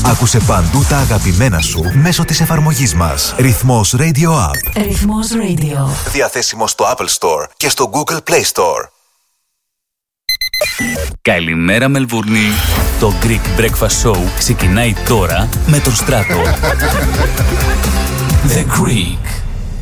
Άκουσε παντού τα αγαπημένα σου μέσω της εφαρμογής μας. Ρυθμός Radio App. Ρυθμός Radio. Διαθέσιμο στο Apple Store και στο Google Play Store. Καλημέρα Μελβούρνη. Το Greek Breakfast Show ξεκινάει τώρα με τον Στράτο. The Greek